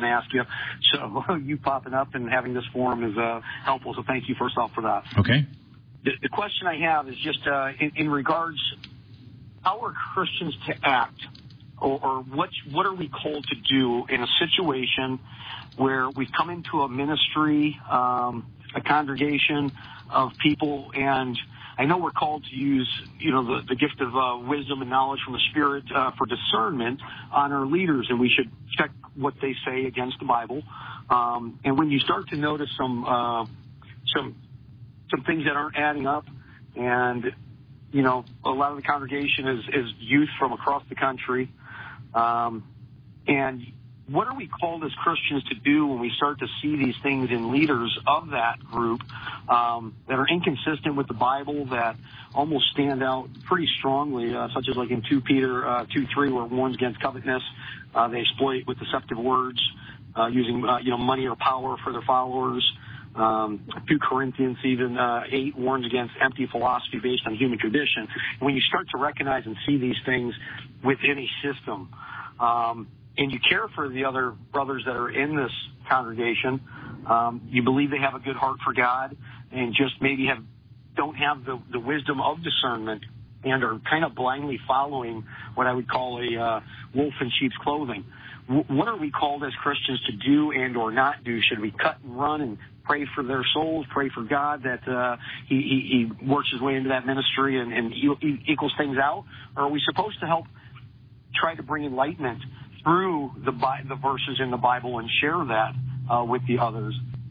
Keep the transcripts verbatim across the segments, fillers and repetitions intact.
to ask you. So you popping up and having this forum is uh, helpful. So thank you first off for that. Okay. The, the question I have is just uh, in, in regards, how are Christians to act, or, or what what are we called to do in a situation where we come into a ministry, um, a congregation of people, and I know we're called to use, you know, the, the gift of uh, wisdom and knowledge from the Spirit uh, for discernment on our leaders, and we should check what they say against the Bible. Um, and when you start to notice some uh, some some things that aren't adding up, and you know, a lot of the congregation is, is youth from across the country, um, and what are we called as Christians to do when we start to see these things in leaders of that group um, that are inconsistent with the Bible, that almost stand out pretty strongly, uh, such as like in Second Peter uh, two three, where it warns against covetousness. Uh, they exploit with deceptive words, uh, using uh, you know money or power for their followers. Um, Second Corinthians even uh, eight warns against empty philosophy based on human tradition. When you start to recognize and see these things within a system, um, and you care for the other brothers that are in this congregation, um, you believe they have a good heart for God, and just maybe have don't have the, the wisdom of discernment, and are kind of blindly following what I would call a uh, wolf in sheep's clothing. W- what are we called as Christians to do and or not do? Should we cut and run and pray for their souls, pray for God that uh, he, he, he works his way into that ministry and, and e- equals things out? Or are we supposed to help try to bring enlightenment through the the verses in the Bible and share that uh, with the others?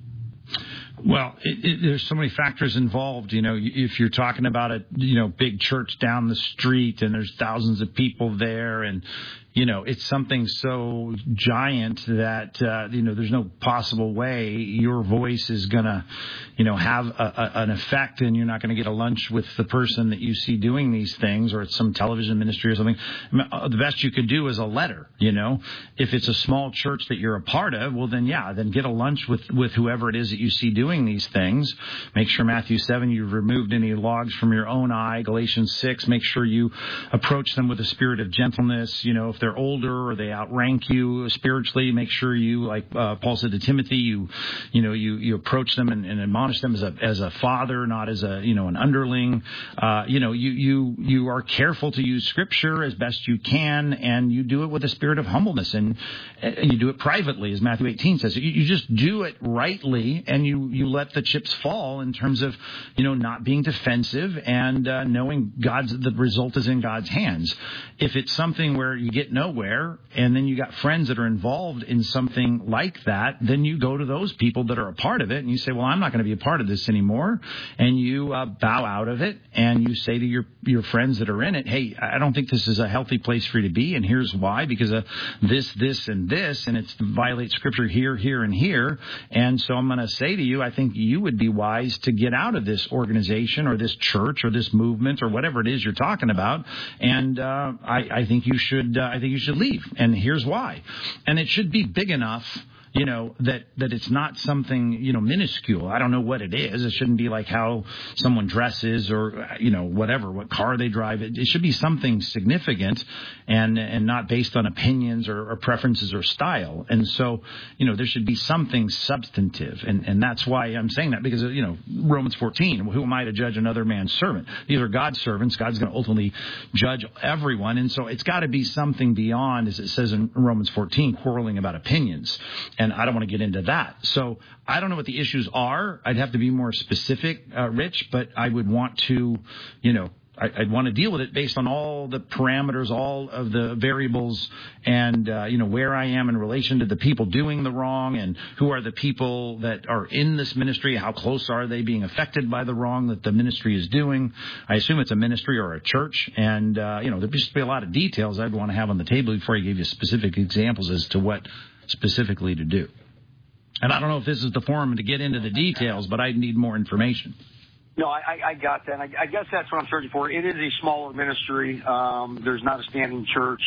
Well, it, it, there's so many factors involved. You know, if you're talking about a you know big church down the street and there's thousands of people there, and you know it's something so giant that uh, you know there's no possible way your voice is gonna you know have a, a, an effect, and you're not going to get a lunch with the person that you see doing these things, or it's some television ministry or something. The best you could do is a letter. You know, if it's a small church that you're a part of, well then yeah, then get a lunch with with whoever it is that you see doing these things. Make sure Matthew seven, you've removed any logs from your own eye. Galatians six, make sure you approach them with a spirit of gentleness. You know, if they're older or they outrank you spiritually, make sure you, like uh, Paul said to Timothy, you you know you, you approach them and, and admonish them as a as a father, not as a you know an underling. Uh, you know, you you you are careful to use Scripture as best you can, and you do it with a spirit of humbleness, and, and you do it privately, as Matthew eighteen says. You, you just do it rightly, and you you let the chips fall in terms of, you know, not being defensive and uh, knowing God's the result is in God's hands. If it's something where you get nowhere and then you got friends that are involved in something like that, then you go to those people that are a part of it and you say, well, I'm not going to be a part of this anymore. And you uh, bow out of it, and you say to your, your friends that are in it, hey, I don't think this is a healthy place for you to be, and here's why, because of this, this, and this, and it violates Scripture here, here, and here. And so I'm going to say to you, I think you would be wise to get out of this organization or this church or this movement or whatever it is you're talking about. And uh, I, I think you should. Uh, I think you should leave. And here's why. And it should be big enough, you know, that, that it's not something, you know, minuscule. I don't know what it is. It shouldn't be like how someone dresses or, you know, whatever, what car they drive. It, it should be something significant and and not based on opinions or, or preferences or style. And so, you know, there should be something substantive. And, and that's why I'm saying that, because, you know, Romans fourteen, who am I to judge another man's servant? These are God's servants. God's going to ultimately judge everyone. And so it's got to be something beyond, as it says in Romans fourteen, quarreling about opinions. And I don't want to get into that. So I don't know what the issues are. I'd have to be more specific, uh, Rich, but I would want to, you know, I, I'd want to deal with it based on all the parameters, all of the variables, and, uh, you know, where I am in relation to the people doing the wrong, and who are the people that are in this ministry, how close are they being affected by the wrong that the ministry is doing. I assume it's a ministry or a church, and, uh, you know, there'd just be a lot of details I'd want to have on the table before I gave you specific examples as to what specifically to do. And I don't know if this is the forum to get into the details, but I need more information. No, I, I got that. I, I guess that's what I'm searching for. It is a smaller ministry. Um, there's not a standing church.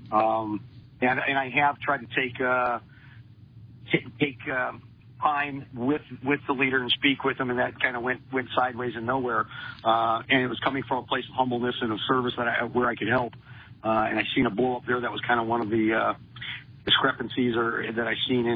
Um, and, and I have tried to take, uh, t- take, um, time with, with the leader and speak with him, and that kind of went, went sideways and nowhere. Uh, and it was coming from a place of humbleness and of service that I, where I could help. Uh, and I seen a blow up there that was kind of one of the, uh, discrepancies or that I seen in